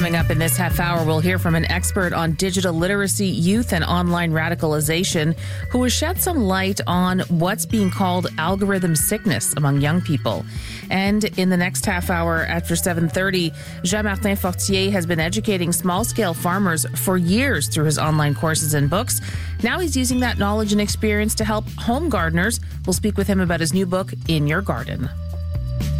Coming up in this half hour, we'll hear from an expert on digital literacy, youth, and online radicalization who has shed some light on what's being called algorithm sickness among young people. And in the next half hour after 7:30, Jean-Martin Fortier has been educating small-scale farmers for years through his online courses and books. Now he's using that knowledge and experience to help home gardeners. We'll speak with him about his new book, In Your Garden.